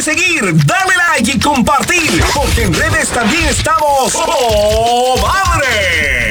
seguir, dale like y compartir, porque en redes también estamos ¡Oh, madre!